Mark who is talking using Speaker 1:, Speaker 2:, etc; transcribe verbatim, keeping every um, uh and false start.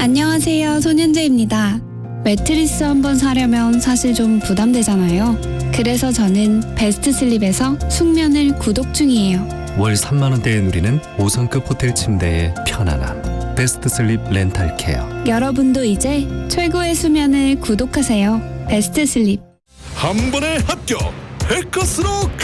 Speaker 1: 안녕하세요, 손현재입니다. 매트리스 한번 사려면 사실 좀 부담되잖아요. 그래서 저는 베스트 슬립에서 숙면을 구독 중이에요.
Speaker 2: 월 삼만 원대에 누리는 오 성급 호텔 침대의 편안함. 베스트 슬립 렌탈 케어.
Speaker 1: 여러분도 이제 최고의 수면을 구독하세요. 베스트 슬립.
Speaker 3: 한 번에 합격! 해커스로